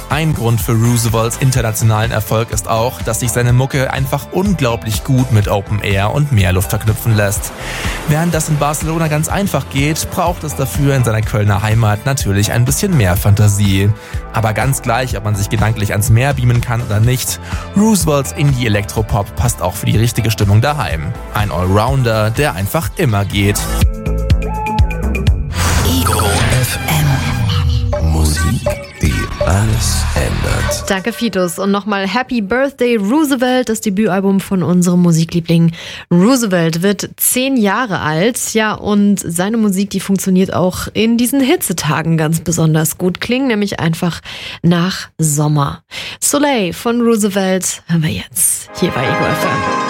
Ein Grund für Roosevelts internationalen Erfolg ist auch, dass sich seine Mucke einfach unglaublich gut mit Open Air und Meerluft verknüpfen lässt. Während das in Barcelona ganz einfach geht, braucht es dafür in seiner Kölner Heimat natürlich ein bisschen mehr Fantasie. Aber ganz gleich, ob man sich gedanklich ans Meer beamen kann oder nicht, Roosevelts Indie-Elektropop passt auch für die richtige Stimmung daheim. Ein Allrounder, der einfach immer geht. Ego FM. Musik, die alles ändert. Danke, Fitus. Und nochmal Happy Birthday Roosevelt, das Debütalbum von unserem Musikliebling. Roosevelt wird 10 Jahre alt. Ja, und seine Musik, die funktioniert auch in diesen Hitzetagen ganz besonders gut. Klingt nämlich einfach nach Sommer. Soleil von Roosevelt hören wir jetzt hier bei Ego FM.